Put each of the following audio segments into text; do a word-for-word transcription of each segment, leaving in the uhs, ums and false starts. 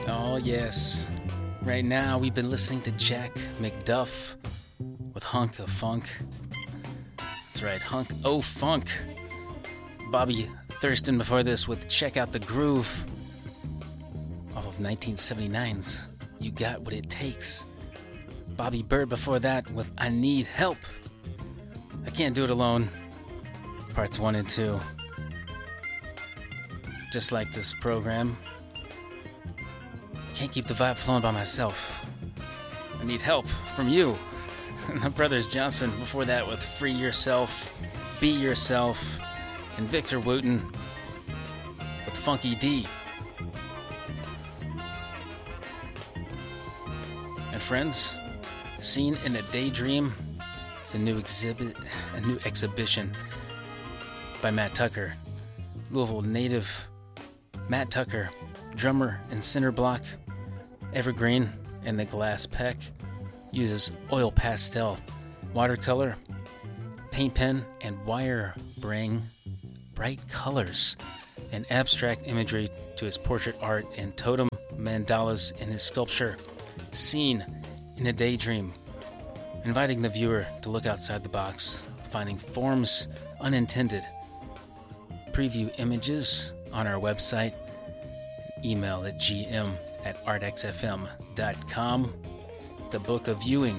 Oh, yes. Right now, we've been listening to Jack McDuff with Hunk of Funk. That's right, Hunk O Funk. Bobby Thurston before this with Check Out the Groove off of nineteen seventy-nine's You Got What It Takes. Bobby Bird before that with I Need Help. I Can't Do It Alone. Parts one and two. Just like this program, can't keep the vibe flowing by myself. I need help from you. The Brothers Johnson before that with Free Yourself, Be Yourself, and Victor Wooten with Funky D. And friends, Seen in a Daydream is a new exhibit, a new exhibition by Matt Tucker, Louisville native Matt Tucker, drummer and center block, evergreen, and the glass peck, uses oil pastel, watercolor, paint pen, and wire bring bright colors and abstract imagery to his portrait art and totem mandalas in his sculpture, Seen in a Daydream, inviting the viewer to look outside the box, finding forms unintended. Preview images on our website, email at gm at artxfm dot com. The Book of Viewing.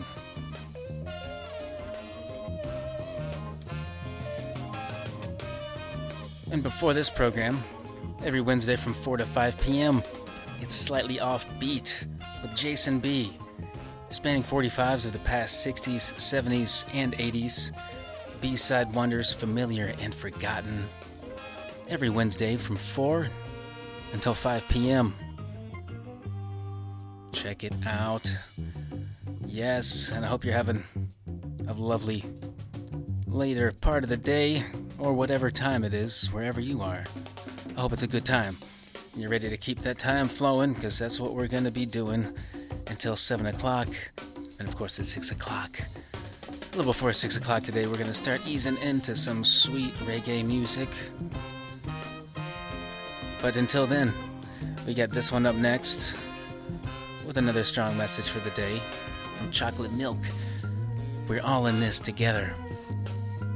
And before this program, every Wednesday from four to five p.m., it's Slightly Offbeat with Jason B., spanning forty-fives of the past sixties, seventies, and eighties, B-side wonders familiar and forgotten. Every Wednesday from four until five p.m. Check it out. Yes, and I hope you're having a lovely later part of the day, or whatever time it is, wherever you are. I hope it's a good time. You're ready to keep that time flowing, because that's what we're going to be doing until seven o'clock. And of course, at six o'clock. A little before six o'clock today, we're going to start easing into some sweet reggae music. But until then, we got this one up next with another strong message for the day from Chocolate Milk. We're all in this together.